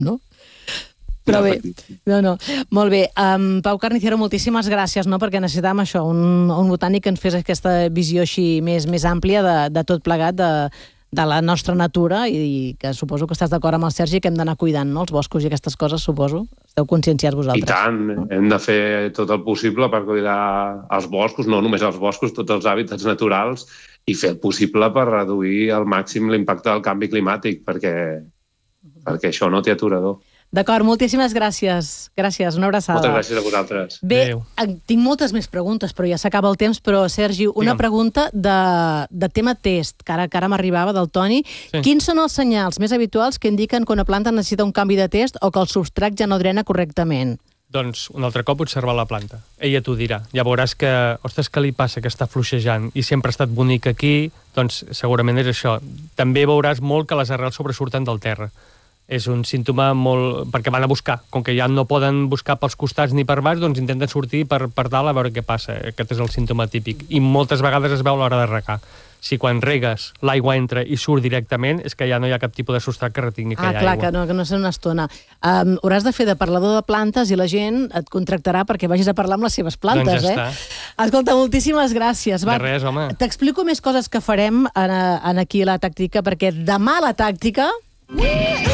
no? Però bé, no. Molt bé. Pau Carnicero, moltíssimes gràcies, no? Perquè necessitàvem això, un botànic que ens fes aquesta visió així més àmplia de tot plegat, de la nostra natura, i que suposo que estàs d'acord amb el Sergi que hem d'anar cuidant, no? Els boscos i aquestes coses, suposo. Esteu conscienciats vosaltres. I tant, hem de fer tot el possible per cuidar els boscos, no només els boscos, tots els hàbitats naturals, i fer el possible per reduir al màxim l'impacte del canvi climàtic, perquè això no té aturador. D'acord, moltíssimes gràcies. Gràcies, una abraçada. Moltes gràcies a vosaltres. Bé, tinc moltes més preguntes, però ja s'acaba el temps. Però, Sergi, una pregunta de tema test, que ara m'arribava del Toni. Sí. Quins són els senyals més habituals que indiquen que una planta necessita un canvi de test o que el substrat ja no drena correctament? Doncs un altre cop observar la planta. Ella t'ho dirà. Ja veuràs que, ostres, què li passa, que està fluixejant i sempre ha estat bonic aquí, doncs segurament és això. També veuràs molt que les arrels sobresurten del terra. És un símptoma molt... perquè van a buscar. Com que ja no poden buscar pels costats ni per baix, doncs intenten sortir per dalt a veure què passa. Aquest és el símptoma típic. I moltes vegades es veu a l'hora de regar. Si quan regues l'aigua entra i surt directament, és que ja no hi ha cap tipus de substrat que retingui aquella aigua. Clar, que no és una estona. Hauràs de fer de parlador de plantes i la gent et contractarà perquè vagis a parlar amb les seves plantes, doncs ja està. Escolta, moltíssimes gràcies. De res, home. T'explico més coses que farem aquí a la tàctica, perquè demà a la tàctica...